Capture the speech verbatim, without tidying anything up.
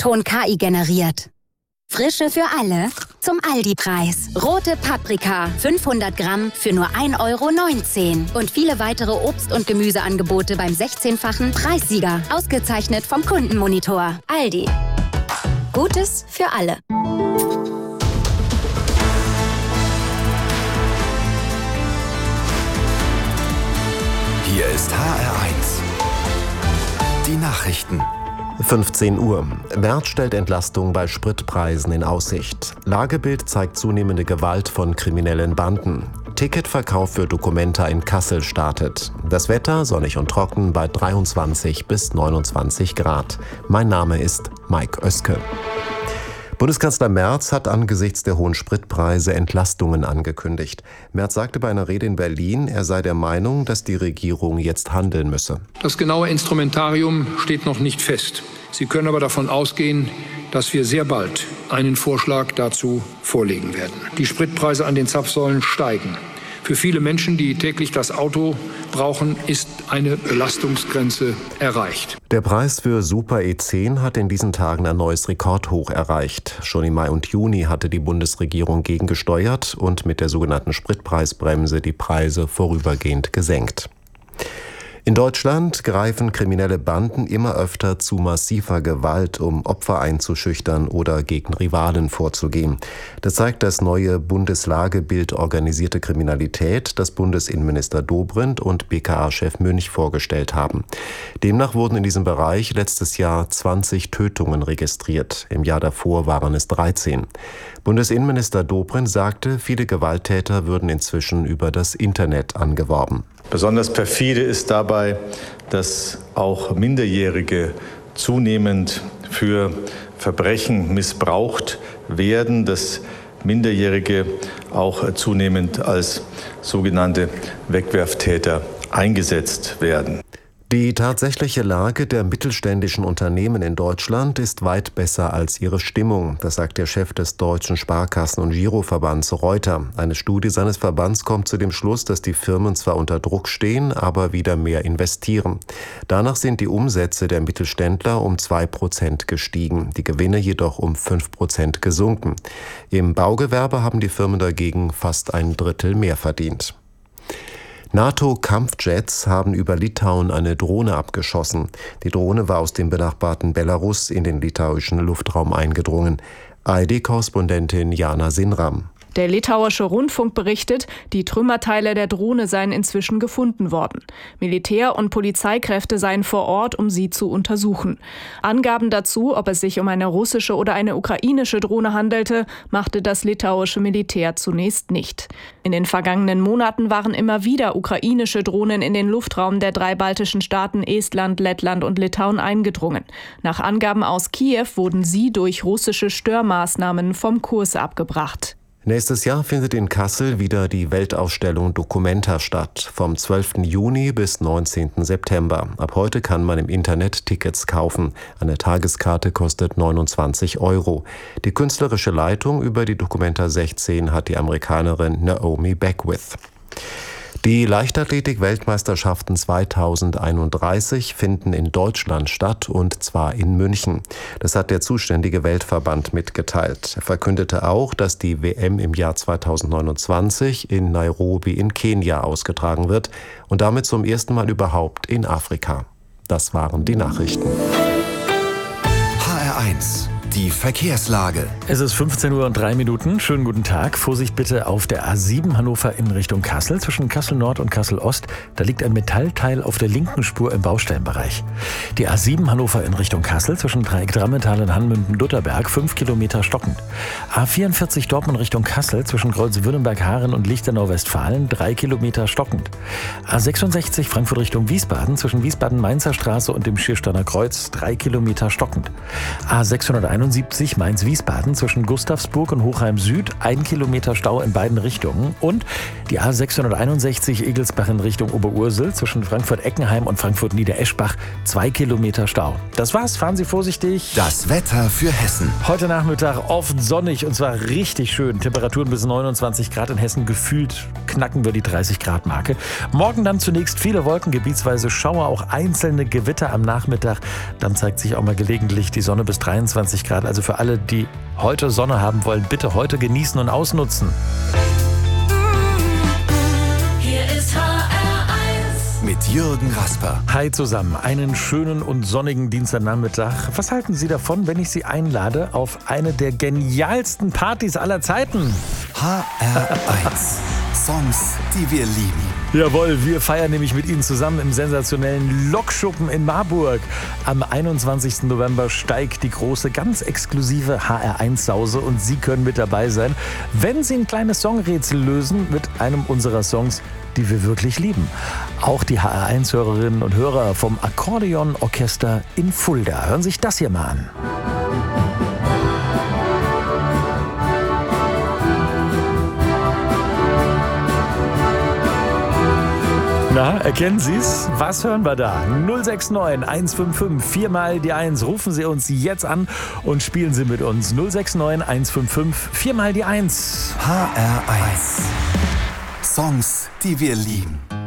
O-Ton K I generiert. Frische für alle zum Aldi-Preis. Rote Paprika, fünfhundert Gramm für nur ein Euro neunzehn. Und viele weitere Obst- und Gemüseangebote beim sechzehnfachen Preissieger. Ausgezeichnet vom Kundenmonitor. Aldi. Gutes für alle. Hier ist H R eins. Die Nachrichten. fünfzehn Uhr. Merz stellt Entlastung bei Spritpreisen in Aussicht. Lagebild zeigt zunehmende Gewalt von kriminellen Banden. Ticketverkauf für Documenta in Kassel startet. Das Wetter sonnig und trocken bei dreiundzwanzig bis neunundzwanzig Grad. Mein Name ist Mike Oeske. Bundeskanzler Merz hat angesichts der hohen Spritpreise Entlastungen angekündigt. Merz sagte bei einer Rede in Berlin, er sei der Meinung, dass die Regierung jetzt handeln müsse. Das genaue Instrumentarium steht noch nicht fest. Sie können aber davon ausgehen, dass wir sehr bald einen Vorschlag dazu vorlegen werden. Die Spritpreise an den Zapfsäulen steigen. Für viele Menschen, die täglich das Auto brauchen, ist eine Belastungsgrenze erreicht. Der Preis für Super E zehn hat in diesen Tagen ein neues Rekordhoch erreicht. Schon im Mai und Juni hatte die Bundesregierung gegengesteuert und mit der sogenannten Spritpreisbremse die Preise vorübergehend gesenkt. In Deutschland greifen kriminelle Banden immer öfter zu massiver Gewalt, um Opfer einzuschüchtern oder gegen Rivalen vorzugehen. Das zeigt das neue Bundeslagebild Organisierte Kriminalität, das Bundesinnenminister Dobrindt und B K A-Chef Münch vorgestellt haben. Demnach wurden in diesem Bereich letztes Jahr zwanzig Tötungen registriert. Im Jahr davor waren es dreizehn. Bundesinnenminister Dobrindt sagte, viele Gewalttäter würden inzwischen über das Internet angeworben. Besonders perfide ist dabei, dass auch Minderjährige zunehmend für Verbrechen missbraucht werden, dass Minderjährige auch zunehmend als sogenannte Wegwerftäter eingesetzt werden. Die tatsächliche Lage der mittelständischen Unternehmen in Deutschland ist weit besser als ihre Stimmung. Das sagt der Chef des Deutschen Sparkassen- und Giroverbands Reuter. Eine Studie seines Verbands kommt zu dem Schluss, dass die Firmen zwar unter Druck stehen, aber wieder mehr investieren. Danach sind die Umsätze der Mittelständler um zwei Prozent gestiegen, die Gewinne jedoch um fünf Prozent gesunken. Im Baugewerbe haben die Firmen dagegen fast ein Drittel mehr verdient. NATO-Kampfjets haben über Litauen eine Drohne abgeschossen. Die Drohne war aus dem benachbarten Belarus in den litauischen Luftraum eingedrungen. A R D-Korrespondentin Jana Sinram. Der litauische Rundfunk berichtet, die Trümmerteile der Drohne seien inzwischen gefunden worden. Militär- und Polizeikräfte seien vor Ort, um sie zu untersuchen. Angaben dazu, ob es sich um eine russische oder eine ukrainische Drohne handelte, machte das litauische Militär zunächst nicht. In den vergangenen Monaten waren immer wieder ukrainische Drohnen in den Luftraum der drei baltischen Staaten Estland, Lettland und Litauen eingedrungen. Nach Angaben aus Kiew wurden sie durch russische Störmaßnahmen vom Kurs abgebracht. Nächstes Jahr findet in Kassel wieder die Weltausstellung Documenta statt, vom zwölften Juni bis neunzehnten September. Ab heute kann man im Internet Tickets kaufen. Eine Tageskarte kostet neunundzwanzig Euro. Die künstlerische Leitung über die Documenta sechzehn hat die Amerikanerin Naomi Beckwith. Die Leichtathletik-Weltmeisterschaften zweitausendeinunddreißig finden in Deutschland statt, und zwar in München. Das hat der zuständige Weltverband mitgeteilt. Er verkündete auch, dass die W M im Jahr zweitausendneunundzwanzig in Nairobi in Kenia ausgetragen wird und damit zum ersten Mal überhaupt in Afrika. Das waren die Nachrichten. H R eins. Die Verkehrslage. Es ist fünfzehn Uhr und drei Minuten. Schönen guten Tag. Vorsicht bitte auf der A sieben Hannover in Richtung Kassel. Zwischen Kassel Nord und Kassel Ost, da liegt ein Metallteil auf der linken Spur im Baustellenbereich. Die A sieben Hannover in Richtung Kassel zwischen Dreieck Drammental und Hanmünden-Dutterberg, fünf Kilometer stockend. A vierundvierzig Dortmund Richtung Kassel zwischen Kreuz-Württemberg-Haaren und Lichtenau-Westfalen, drei Kilometer stockend. A sechsundsechzig Frankfurt Richtung Wiesbaden zwischen Wiesbaden-Mainzer Straße und dem Schiersteiner Kreuz, drei Kilometer stockend. A sechshunderteinundsechzig einundsiebzig Mainz-Wiesbaden zwischen Gustavsburg und Hochheim Süd. Ein Kilometer Stau in beiden Richtungen. Und die A sechshunderteinundsechzig Egelsbach in Richtung Oberursel zwischen Frankfurt-Eckenheim und Frankfurt-Niedereschbach. Zwei Kilometer Stau. Das war's. Fahren Sie vorsichtig. Das Wetter für Hessen. Heute Nachmittag oft sonnig und zwar richtig schön. Temperaturen bis neunundzwanzig Grad in Hessen. Gefühlt knacken wir die dreißig Grad Marke. Morgen dann zunächst viele Wolken, gebietsweise Schauer, auch einzelne Gewitter am Nachmittag. Dann zeigt sich auch mal gelegentlich die Sonne bis dreiundzwanzig Grad. Also für alle, die heute Sonne haben wollen, bitte heute genießen und ausnutzen. Hier ist H R eins mit Jürgen Rasper. Hi zusammen, einen schönen und sonnigen Dienstagnachmittag. Was halten Sie davon, wenn ich Sie einlade auf eine der genialsten Partys aller Zeiten? H R eins. Songs, die wir lieben. Jawohl, wir feiern nämlich mit Ihnen zusammen im sensationellen Lokschuppen in Marburg. Am einundzwanzigsten November steigt die große, ganz exklusive H R eins Sause und Sie können mit dabei sein, wenn Sie ein kleines Songrätsel lösen mit einem unserer Songs, die wir wirklich lieben. Auch die H R eins Hörerinnen und Hörer vom Akkordeon-Orchester in Fulda. Hören sich das hier mal an. Na, erkennen Sie's? Was hören wir da? null sechs neun eins fünf fünf vier mal die eins. Rufen Sie uns jetzt an und spielen Sie mit uns. null sechs neun eins fünf fünf vier mal die eins. H R eins. Songs, die wir lieben.